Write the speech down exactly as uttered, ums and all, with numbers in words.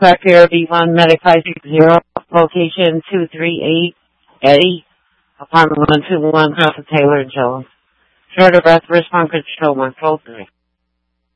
Back here, B one Medic five six zero, location two three eight, Eddie, apartment one two one, House of Taylor and Jones. Short of breath, respond control one four three.